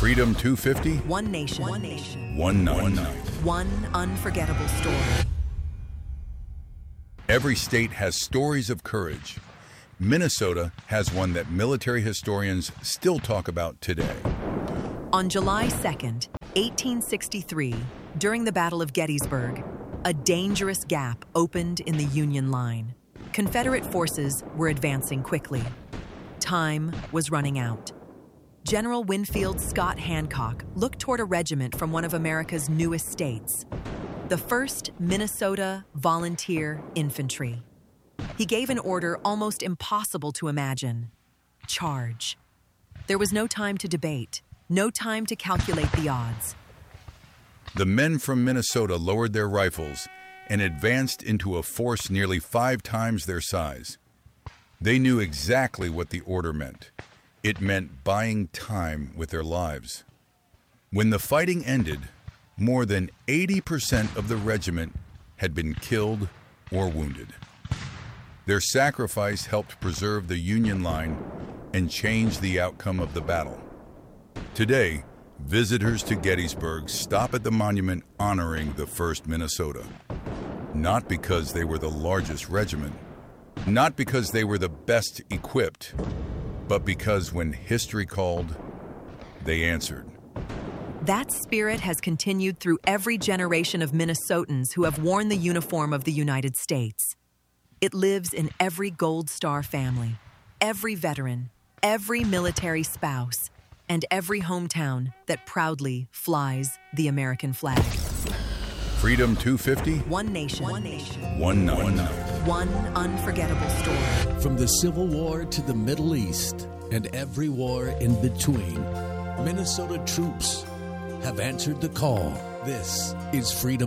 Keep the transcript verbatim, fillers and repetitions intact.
Freedom two fifty. One nation. One nation. One night. One night. One unforgettable story. Every state has stories of courage. Minnesota has one that military historians still talk about today. On July second, eighteen sixty-three, during the Battle of Gettysburg, a dangerous gap opened in the Union line. Confederate forces were advancing quickly. Time was running out. General Winfield Scott Hancock looked toward a regiment from one of America's newest states, the first Minnesota Volunteer Infantry. He gave an order almost impossible to imagine: charge. There was no time to debate, no time to calculate the odds. The men from Minnesota lowered their rifles and advanced into a force nearly five times their size. They knew exactly what the order meant. It meant buying time with their lives. When the fighting ended, more than eighty percent of the regiment had been killed or wounded. Their sacrifice helped preserve the Union line and change the outcome of the battle. Today, visitors to Gettysburg stop at the monument honoring the first Minnesota. Not because they were the largest regiment, not because they were the best equipped, but because when history called, they answered. That spirit has continued through every generation of Minnesotans who have worn the uniform of the United States. It lives in every Gold Star family, every veteran, every military spouse, and every hometown that proudly flies the American flag. Freedom two fifty. One nation. One nation. One night. One night. One unforgettable story. From the Civil War to the Middle East and every war in between, Minnesota troops have answered the call. This is Freedom